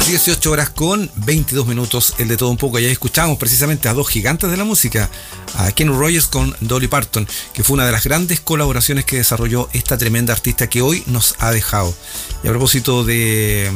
18 horas con 22 minutos, el de todo un poco. Ya escuchamos precisamente a dos gigantes de la música, a Kenny Rogers con Dolly Parton, que fue una de las grandes colaboraciones que desarrolló esta tremenda artista que hoy nos ha dejado. Y a propósito de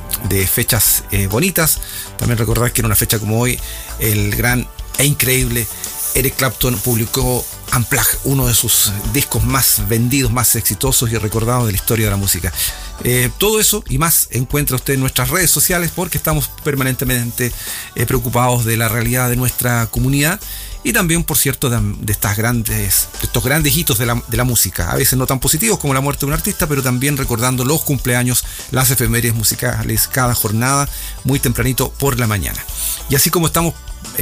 fechas bonitas, también recordar que en una fecha como hoy, el gran e increíble Eric Clapton publicó Unplugged, uno de sus discos más vendidos, más exitosos y recordados de la historia de la música. Todo eso y más encuentra usted en nuestras redes sociales, porque estamos permanentemente preocupados de la realidad de nuestra comunidad y también, por cierto, de estos grandes hitos de la música, a veces no tan positivos como la muerte de un artista, pero también recordando los cumpleaños, las efemérides musicales cada jornada, muy tempranito por la mañana. Y así como estamos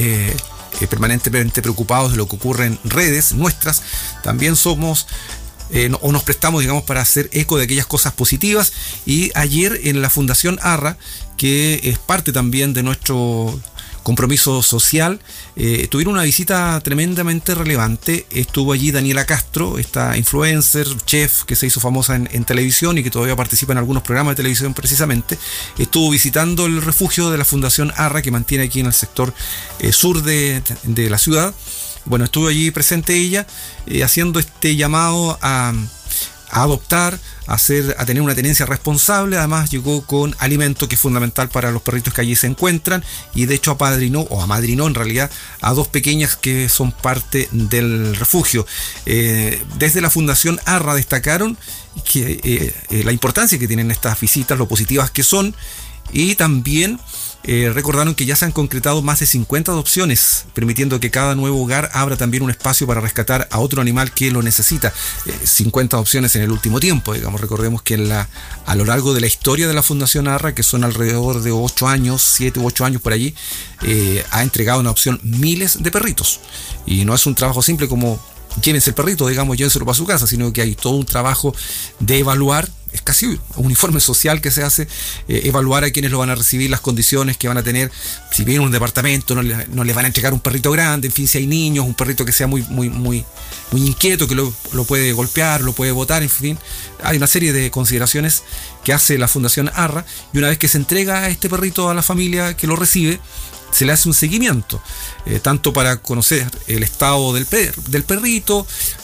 permanentemente preocupados de lo que ocurre en redes nuestras, también somos o nos prestamos, digamos, para hacer eco de aquellas cosas positivas. Y ayer en la Fundación ARRA, que es parte también de nuestro compromiso social, tuvieron una visita tremendamente relevante. Estuvo allí Daniela Castro, esta influencer, chef que se hizo famosa en televisión y que todavía participa en algunos programas de televisión precisamente. Estuvo visitando el refugio de la Fundación ARRA, que mantiene aquí en el sector sur de la ciudad. Bueno, estuvo allí presente ella, haciendo este llamado a adoptar, a tener una tenencia responsable. Además llegó con alimento, que es fundamental para los perritos que allí se encuentran, y de hecho amadrinó en realidad a dos pequeñas que son parte del refugio. Desde la Fundación ARRA destacaron que la importancia que tienen estas visitas, lo positivas que son, y también recordaron que ya se han concretado más de 50 adopciones, permitiendo que cada nuevo hogar abra también un espacio para rescatar a otro animal que lo necesita. 50 adopciones en el último tiempo, digamos. Recordemos que a lo largo de la historia de la Fundación ARRA, que son alrededor de 7 u 8 años por allí, ha entregado en adopción miles de perritos. Y no es un trabajo simple como llévense el perrito, digamos, llévenselo para su casa, sino que hay todo un trabajo de evaluar. Es casi un informe social que se hace, evaluar a quienes lo van a recibir, las condiciones que van a tener. Si viene un departamento, no les van a entregar un perrito grande, en fin, si hay niños, un perrito que sea muy inquieto, que lo puede golpear, lo puede botar, en fin. Hay una serie de consideraciones que hace la Fundación ARRA, y una vez que se entrega a este perrito a la familia que lo recibe, se le hace un seguimiento, tanto para conocer el estado del perrito,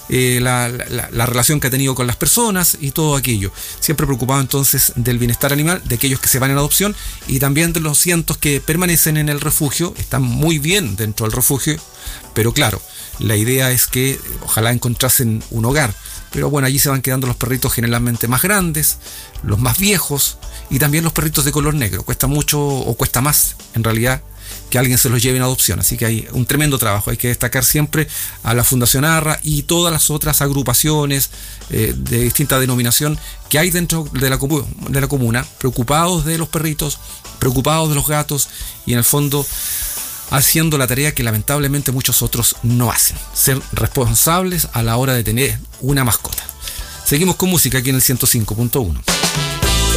la relación que ha tenido con las personas y todo aquello. Siempre preocupado entonces del bienestar animal, de aquellos que se van en adopción y también de los cientos que permanecen en el refugio. Están muy bien dentro del refugio, pero claro, la idea es que ojalá encontrasen un hogar. Pero bueno, allí se van quedando los perritos generalmente más grandes, los más viejos, y también los perritos de color negro. Cuesta mucho, o cuesta más en realidad, que alguien se los lleve en adopción. Así que hay un tremendo trabajo. Hay que destacar siempre a la Fundación ARRA y todas las otras agrupaciones de distinta denominación que hay dentro de la comuna, preocupados de los perritos, preocupados de los gatos, y en el fondo haciendo la tarea que lamentablemente muchos otros no hacen: ser responsables a la hora de tener una mascota. Seguimos con música aquí en el 105.1.